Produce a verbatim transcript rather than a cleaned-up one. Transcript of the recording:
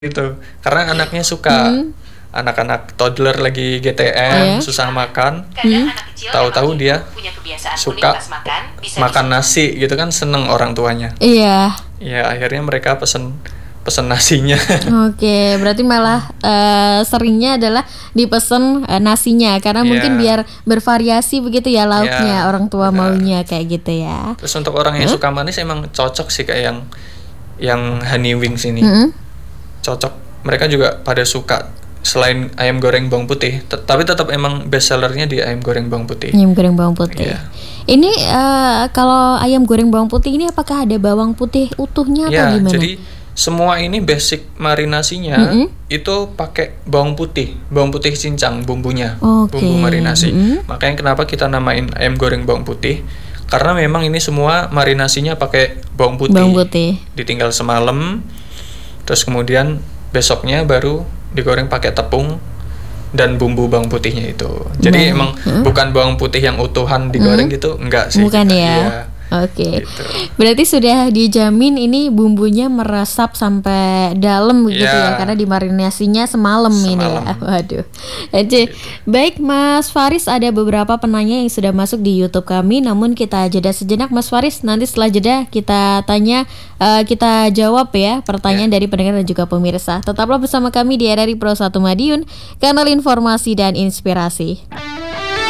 Gitu. Karena anaknya suka. Hmm. Anak-anak toddler lagi G T M, Oh, ya? susah makan. Hmm. Tahu-tahu dia suka makan nasi gitu kan, seneng orang tuanya. Iya. Ya akhirnya mereka pesen pesen nasinya. Oke, berarti malah uh, seringnya adalah dipesen uh, nasinya karena Iya. mungkin biar bervariasi begitu ya lauknya, Iya, orang tua benar. maunya kayak gitu ya. Terus untuk orang yang Huh? suka manis emang cocok sih kayak yang yang honey wings ini. Mm-mm. Cocok. Mereka juga pada suka selain ayam goreng bawang putih, tet- tapi tetap emang best sellernya di ayam goreng bawang putih. Ayam goreng bawang putih. Iya. Ini uh, kalau ayam goreng bawang putih ini apakah ada bawang putih utuhnya atau Ya, gimana? jadi semua ini basic marinasinya Mm-mm. itu pakai bawang putih, bawang putih cincang bumbunya, Oke. bumbu marinasi. Mm-mm. Makanya kenapa kita namain ayam goreng bawang putih? Karena memang ini semua marinasinya pakai bawang putih. Bawang putih. Ditinggal semalam, terus kemudian besoknya baru digoreng pakai tepung dan bumbu bawang putihnya itu. Jadi Baik. emang Hmm? bukan bawang putih yang utuhan digoreng Hmm? gitu, enggak sih. Bukan kita. ya? Iya, Oke. gitu. Berarti sudah dijamin ini bumbunya meresap sampai dalam begitu Iya. ya karena dimarinasinya semalam, ini ya. Semalam. Waduh. Oke. Baik Mas Faris, ada beberapa penanya yang sudah masuk di YouTube kami, namun kita jeda sejenak Mas Faris. Nanti setelah jeda kita tanya, eh, kita jawab ya pertanyaan Ya. dari pendengar dan juga pemirsa. Tetaplah bersama kami di R R I Pro satu Madiun, kanal informasi dan inspirasi.